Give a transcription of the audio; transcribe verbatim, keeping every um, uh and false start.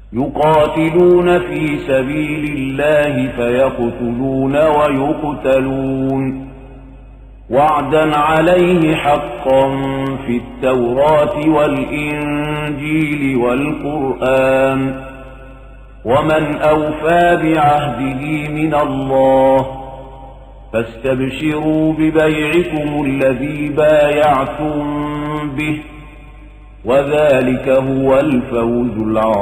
يقاتلون في سبيل الله فيقتلون ويقتلون وعدا عليه حقا في التوراة والإنجيل والقرآن ومن أوفى بعهده من الله فاستبشروا ببيعكم الذي بايعتم به وذلك هو الفوز العظيم.